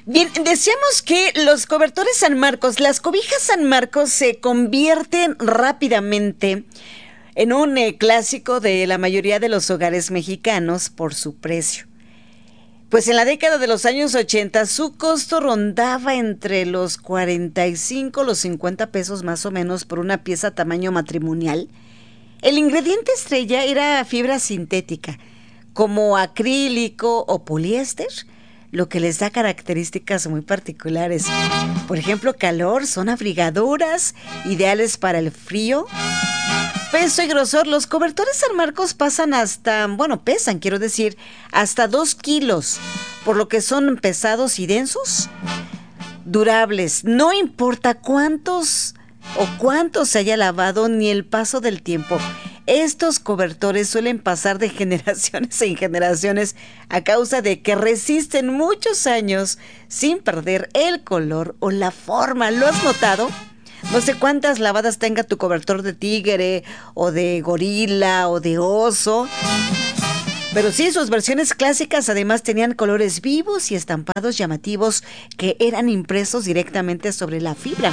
Bien, decíamos que los cobertores San Marcos, las cobijas San Marcos se convierten rápidamente en un clásico de la mayoría de los hogares mexicanos por su precio. Pues en la década de los años 80 su costo rondaba entre los 45, los 50 pesos más o menos por una pieza tamaño matrimonial. El ingrediente estrella era fibra sintética, como acrílico o poliéster, lo que les da características muy particulares. Por ejemplo, calor, son abrigadoras, ideales para el frío. Peso y grosor, los cobertores San Marcos pesan, quiero decir, hasta 2 kilos, por lo que son pesados y densos, durables. No importa cuánto se haya lavado ni el paso del tiempo. Estos cobertores suelen pasar de generaciones en generaciones a causa de que resisten muchos años sin perder el color o la forma. ¿Lo has notado? No sé cuántas lavadas tenga tu cobertor de tigre o de gorila o de oso. Pero sí, sus versiones clásicas además tenían colores vivos y estampados llamativos que eran impresos directamente sobre la fibra.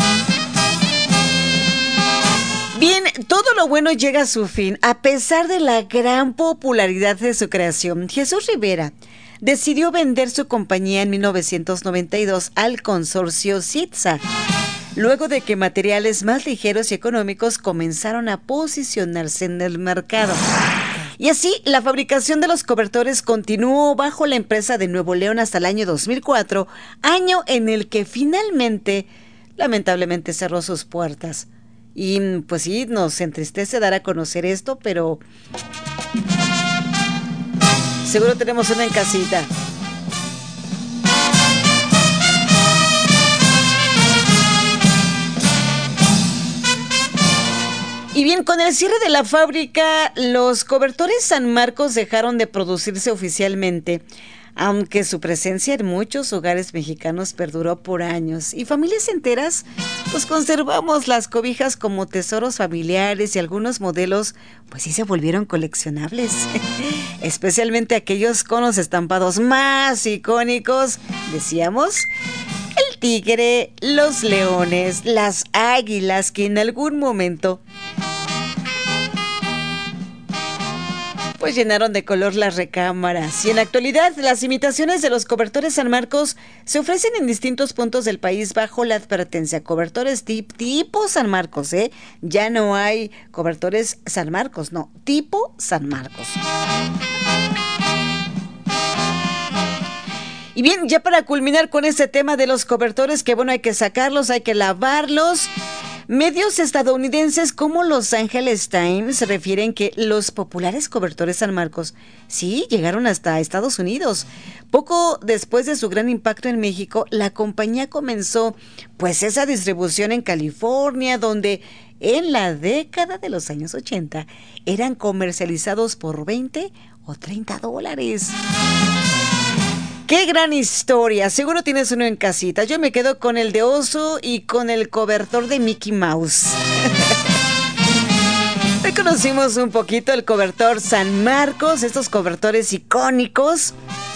Bien, todo lo bueno llega a su fin. A pesar de la gran popularidad de su creación, Jesús Rivera decidió vender su compañía en 1992 al consorcio CITSA, luego de que materiales más ligeros y económicos comenzaron a posicionarse en el mercado. Y así, la fabricación de los cobertores continuó bajo la empresa de Nuevo León hasta el año 2004, año en el que finalmente, lamentablemente, cerró sus puertas. Y pues sí, nos entristece dar a conocer esto, pero seguro tenemos una en casita. Y bien, con el cierre de la fábrica, los cobertores San Marcos dejaron de producirse oficialmente, aunque su presencia en muchos hogares mexicanos perduró por años. Y familias enteras, pues conservamos las cobijas como tesoros familiares y algunos modelos, pues sí se volvieron coleccionables. Especialmente aquellos con los estampados más icónicos, decíamos, el tigre, los leones, las águilas que en algún momento pues llenaron de color las recámaras. Y en la actualidad, las imitaciones de los cobertores San Marcos se ofrecen en distintos puntos del país bajo la advertencia: cobertores tipo San Marcos, Ya no hay cobertores San Marcos, no, tipo San Marcos. Y bien, ya para culminar con este tema de los cobertores, que bueno, hay que sacarlos, hay que lavarlos. Medios estadounidenses como Los Angeles Times refieren que los populares cobertores San Marcos sí llegaron hasta Estados Unidos. Poco después de su gran impacto en México, la compañía comenzó pues esa distribución en California, donde en la década de los años 80 eran comercializados por $20 o $30. ¡Qué gran historia! Seguro tienes uno en casita. Yo me quedo con el de oso y con el cobertor de Mickey Mouse. Hoy conocimos un poquito el cobertor San Marcos, estos cobertores icónicos.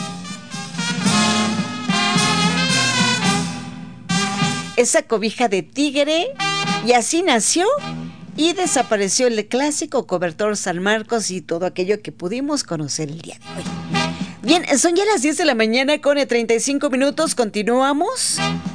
Esa cobija de tigre, y así nació y desapareció el clásico cobertor San Marcos y todo aquello que pudimos conocer el día de hoy. Bien, son ya las 10 de la mañana con 35 minutos. Continuamos.